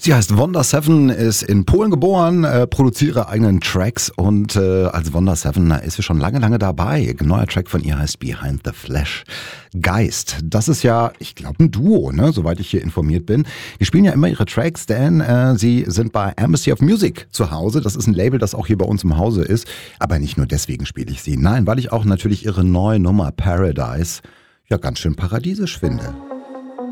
Sie heißt Wonder Seven, ist in Polen geboren, produziert ihre eigenen Tracks und als Wonder Seven ist sie schon lange dabei. Ein neuer Track von ihr heißt Behind the Flash. Geist, das ist ja, ich glaube, ein Duo, ne, soweit ich hier informiert bin. Die spielen ja immer ihre Tracks, denn sie sind bei Embassy of Music zu Hause. Das ist ein Label, das auch hier bei uns im Hause ist. Aber nicht nur deswegen spiele ich sie. Nein, weil ich auch natürlich ihre neue Nummer Paradise ja ganz schön paradiesisch finde.